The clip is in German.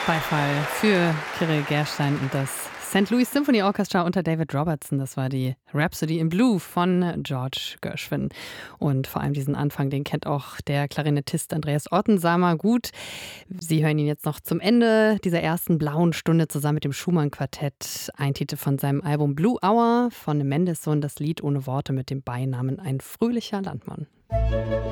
Beifall für Kirill Gerstein und das St. Louis Symphony Orchestra unter David Robertson. Das war die Rhapsody in Blue von George Gershwin. Und vor allem diesen Anfang, den kennt auch der Klarinettist Andreas Ottensamer gut. Sie hören ihn jetzt noch zum Ende dieser ersten blauen Stunde zusammen mit dem Schumann-Quartett. Ein Titel von seinem Album Blue Hour von Mendelssohn, das Lied ohne Worte mit dem Beinamen Ein fröhlicher Landmann.